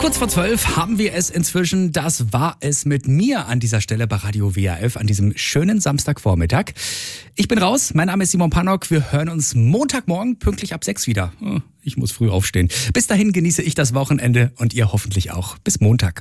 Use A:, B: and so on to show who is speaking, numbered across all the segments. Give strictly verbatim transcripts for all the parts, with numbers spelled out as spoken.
A: Kurz vor zwölf haben wir es inzwischen. Das war es mit mir an dieser Stelle bei Radio W R F an diesem schönen Samstagvormittag. Ich bin raus. Mein Name ist Simon Pannock. Wir hören uns Montagmorgen pünktlich ab sechs wieder. Ich muss früh aufstehen. Bis dahin genieße ich das Wochenende und ihr hoffentlich auch. Bis Montag.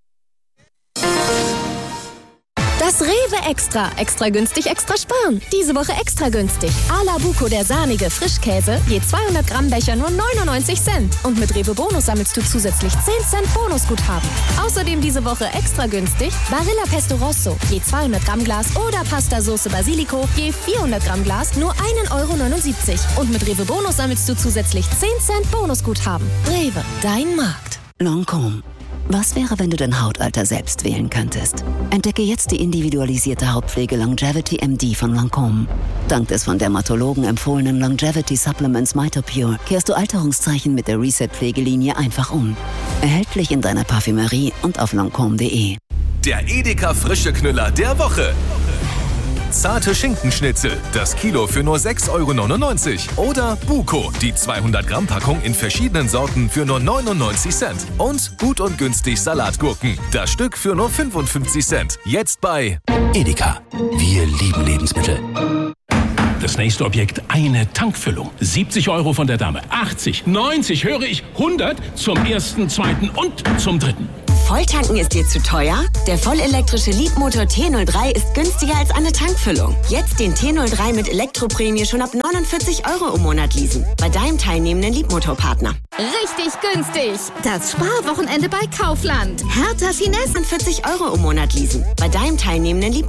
B: Das Rewe Extra. Extra günstig, extra sparen. Diese Woche extra günstig. A la Buco, der sahnige Frischkäse. Je zweihundert Gramm Becher nur neunundneunzig Cent. Und mit Rewe Bonus sammelst du zusätzlich zehn Cent Bonusguthaben. Außerdem diese Woche extra günstig. Barilla Pesto Rosso. Je zweihundert Gramm Glas oder Pasta Soße Basilico. Je vierhundert Gramm Glas nur ein Euro neunundsiebzig. Und mit Rewe Bonus sammelst du zusätzlich zehn Cent Bonusguthaben. Rewe, dein Markt.
C: Lancôme. Was wäre, wenn du dein Hautalter selbst wählen könntest? Entdecke jetzt die individualisierte Hautpflege Longevity M D von Lancôme. Dank des von Dermatologen empfohlenen Longevity Supplements MitoPure kehrst du Alterungszeichen mit der Reset-Pflegelinie einfach um. Erhältlich in deiner Parfümerie und auf lancôme punkt de.
D: Der Edeka frische Knüller der Woche. Zarte Schinkenschnitzel, das Kilo für nur sechs Euro neunundneunzig. Oder Buco, die zweihundert Gramm Packung in verschiedenen Sorten für nur neunundneunzig Cent. Und gut und günstig Salatgurken, das Stück für nur fünfundfünfzig Cent. Jetzt bei
E: Edeka. Wir lieben Lebensmittel. Das nächste Objekt, eine Tankfüllung. siebzig Euro von der Dame, achtzig, neunzig, höre ich, hundert zum ersten, zweiten und zum dritten.
F: Volltanken ist dir zu teuer? Der vollelektrische Leapmotor T null drei ist günstiger als eine Tankfüllung. Jetzt den T null drei mit Elektroprämie schon ab neunundvierzig Euro im Monat leasen. Bei deinem teilnehmenden Leapmotor-Partner.
G: Richtig günstig. Das Sparwochenende bei Kaufland. Hertha Finesse.
F: vierzig Euro im Monat leasen. Bei deinem teilnehmenden Leapmotor